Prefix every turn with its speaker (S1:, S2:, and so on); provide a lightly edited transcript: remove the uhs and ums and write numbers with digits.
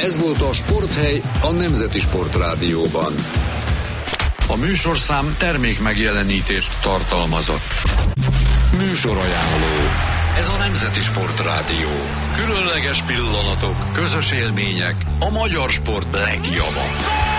S1: Ez volt a Sporthely a Nemzeti Sportrádióban.
S2: A műsorszám termék megjelenítést tartalmazott. Műsorajánló. Ez a Nemzeti Sportrádió. Különleges pillanatok, közös élmények, a magyar sport legjava.